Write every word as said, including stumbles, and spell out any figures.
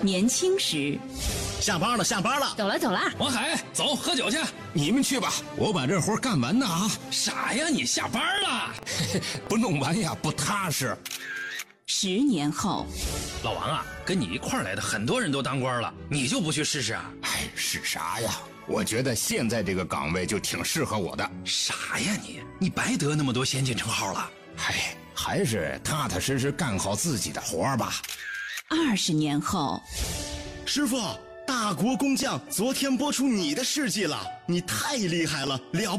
年轻时， 下班了，下班了， 走了走了。 王海，走，喝酒去。 你们去吧，我把这活干完呢啊！ 傻呀，你下班了， 不弄完呀不踏实。 十年后， 老王啊，跟你一块儿来的很多人都当官了，你就不去试试啊？ 哎，是啥呀？我觉得现在这个岗位就挺适合我的。 傻呀你，你白得那么多先进称号了。 哎，还是踏踏实实干好自己的活儿吧。 二十年后， 师傅，大国工匠昨天播出你的事迹了，你太厉害了，了不